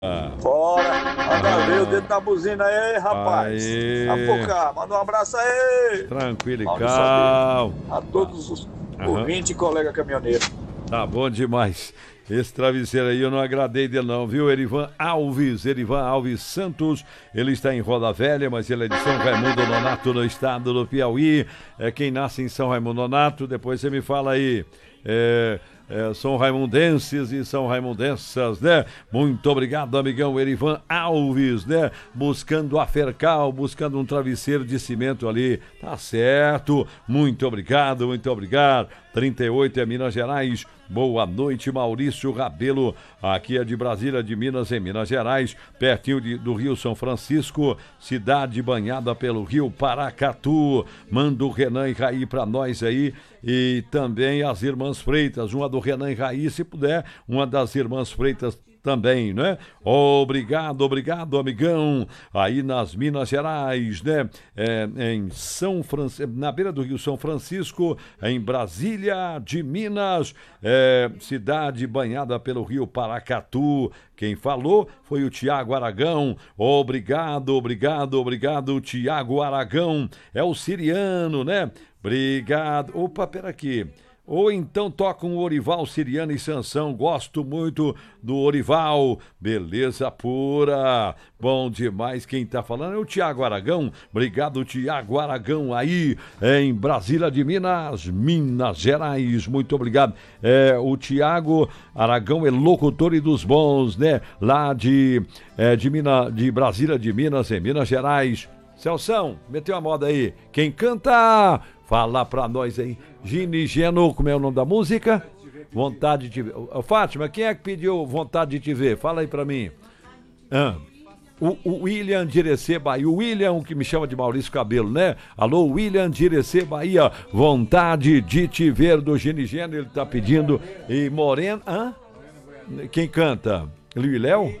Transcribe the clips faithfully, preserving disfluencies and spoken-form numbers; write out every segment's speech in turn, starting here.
Ah. Fora, manda ver o dedo na buzina aí, rapaz. Aê. Apocar, manda um abraço aí. Tranquilo e Maurício calmo. Sabino. A todos os Aham. ouvintes e colega caminhoneiro. Tá bom demais. Esse travesseiro aí eu não agradei dele não, viu? Erivan Alves, Erivan Alves Santos, ele está em Roda Velha, mas ele é de São Raimundo Nonato, no estado do Piauí. É quem nasce em São Raimundo Nonato, depois você me fala aí. É... É, são raimundenses e são raimundensas, né? Muito obrigado, amigão Erivan Alves, né? Buscando a Fercal, buscando um travesseiro de cimento ali. Tá certo. Muito obrigado, muito obrigado. trinta e oito é Minas Gerais. Boa noite, Maurício Rabelo. Aqui é de Brasília, de Minas, em Minas Gerais, pertinho de, do Rio São Francisco, cidade banhada pelo Rio Paracatu. Manda o Renan e Raí pra nós aí. E também as irmãs Freitas, uma do Renan e Raí, se puder, uma das irmãs Freitas também, né? Obrigado, obrigado, amigão. Aí nas Minas Gerais, né? É, em São Francisco, na beira do Rio São Francisco, em Brasília de Minas, é, cidade banhada pelo Rio Paracatu. Quem falou foi o Tiago Aragão. Obrigado, obrigado, obrigado, Tiago Aragão. É o siriano, né? Obrigado. Opa, pera aqui. Ou então toca um Orival, Siriano e Sansão. Gosto muito do Orival. Beleza pura. Bom demais. Quem tá falando é o Tiago Aragão. Obrigado, Tiago Aragão, aí em Brasília de Minas, Minas Gerais. Muito obrigado. É, o Tiago Aragão é locutor e dos bons, né? Lá de, é, de, Minas, de Brasília de Minas, em Minas Gerais. Celção, meteu a moda aí. Quem canta... Fala pra nós aí. Gini Geno, como é o nome da música? Vontade de te ver. Ô, Fátima, quem é que pediu Vontade de te ver? Fala aí pra mim. Ah, o, o William Direcê Bahia. O William, o que me chama de Maurício Cabelo, né? Alô, William Direcê Bahia. Vontade de te ver do Gini Geno. Ele tá pedindo. E Morena. Hã? Quem canta? Liu e Léo?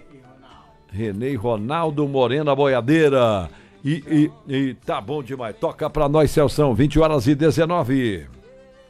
Renê e Ronaldo Morena Boiadeira. E, e, e tá bom demais. Toca pra nós, Celção. vinte horas e dezenove.